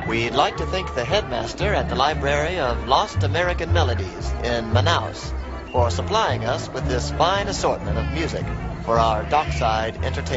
We'd like to thank the headmaster at the Library of Lost American Melodies in Manaus for supplying us with this fine assortment of music for our dockside entertainment.